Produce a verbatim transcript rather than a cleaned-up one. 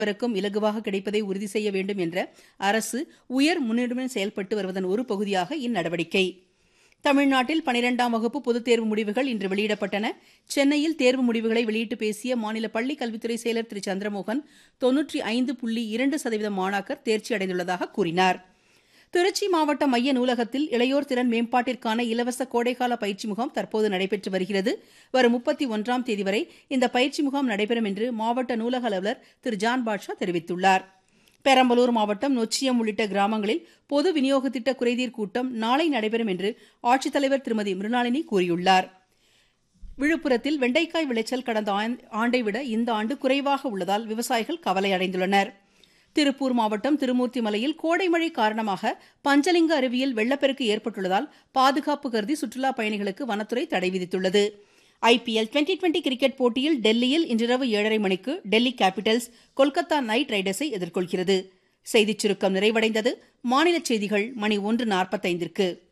அனைவருக்கும் இலகுவாக கிடைப்பதை உறுதி செய்ய வேண்டும் என்ற அரசு உயர் முன்னுரிமையுடன் செயல்பட்டு வருவதன் ஒரு பகுதியாக இந்நடவடிக்கை. தமிழ்நாட்டில் பனிரெண்டாம் வகுப்பு பொதுத் தேர்வு முடிவுகள் இன்று வெளியிடப்பட்டன. சென்னையில் தேர்வு முடிவுகளை வெளியிட்டு பேசிய மாநில பள்ளிக் கல்வித்துறை செயலர் திரு சந்திரமோகன் தொன்னூற்றி ஐந்து புள்ளி இரண்டு சதவீதம் மாணாக்கர் தேர்ச்சி அடைந்துள்ளதாக கூறினார். திருச்சி மாவட்ட மைய நூலகத்தில் இளையோர் திறன் மேம்பாட்டிற்கான இலவச கோடைக்கால பயிற்சி முகாம் தற்போது நடைபெற்று வருகிறது. வரும் முப்பத்தி ஒன்றாம் தேதி வரை இந்த பயிற்சி முகாம் நடைபெறும் என்று மாவட்ட நூலக அலுவலர் திரு ஜான் பாட்ஷா தெரிவித்துள்ளார். பெரம்பலூர் மாவட்டம் நொச்சியம் உள்ளிட்ட கிராமங்களில் பொது விநியோக திட்ட குறைதீர் கூட்டம் நாளை நடைபெறும் என்று ஆட்சித்தலைவர் திருமதி மிருணாளினி கூறியுள்ளார். விழுப்புரத்தில் வெண்டைக்காய் விளைச்சல் கடந்த ஆண்டை விட இந்த ஆண்டு குறைவாக உள்ளதால் விவசாயிகள் கவலை அடைந்துள்ளனர். திருப்பூர் மாவட்டம் திருமூர்த்தி மலையில் கோடை மழை காரணமாக பஞ்சலிங்க அருவியில் வெள்ளப்பெருக்கு ஏற்பட்டுள்ளதால் பாதுகாப்பு கருதி சுற்றுலா பயணிகளுக்கு வனத்துறை தடை விதித்துள்ளது. ஐபிஎல் டுவெண்டி டுவெண்டி கிரிக்கெட் போட்டியில் டெல்லியில் இன்றிரவு ஏழரை மணிக்கு டெல்லி கேபிட்டல்ஸ் கொல்கத்தா நைட் ரைடர்ஸை எதிர்கொள்கிறது. செய்திச் சுருக்கம் நிறைவடைந்தது. மாநில செய்திகள் மணி ஒன்று நாற்பத்தைந்திற்கு.